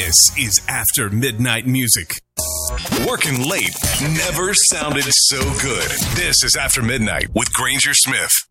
This is After Midnight Music. Working late never sounded so good. This is After Midnight with Granger Smith.